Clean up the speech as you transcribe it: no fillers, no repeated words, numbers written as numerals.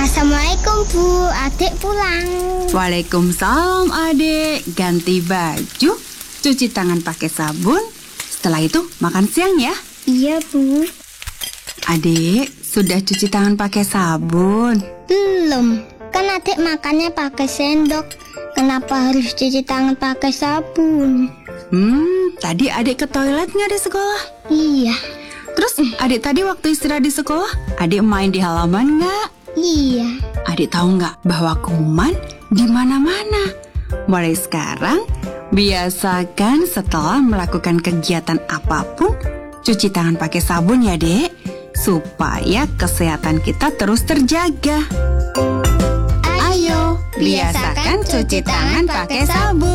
Assalamualaikum Bu, adik pulang. Waalaikumsalam adik. Ganti baju, cuci tangan pakai sabun. Setelah itu makan siang ya. Iya Bu. Adik, sudah cuci tangan pakai sabun? Belum, kan adik makannya pakai sendok. Kenapa harus cuci tangan pakai sabun? Tadi adik ke toilet nggak di sekolah? Iya. Terus adik tadi waktu istirahat di sekolah, adik main di halaman nggak? Iya. Adik tahu nggak bahwa kuman di mana-mana? Mulai sekarang, biasakan setelah melakukan kegiatan apapun, cuci tangan pakai sabun ya dek, supaya kesehatan kita terus terjaga. Ayo, biasakan cuci tangan pakai sabun.